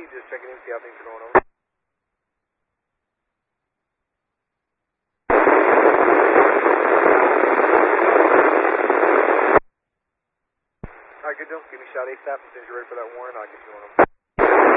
just checking in, see how things are going over. Alright, good deal. Give me a shout ASAP as soon as you're ready for that warrant. I'll get you on them.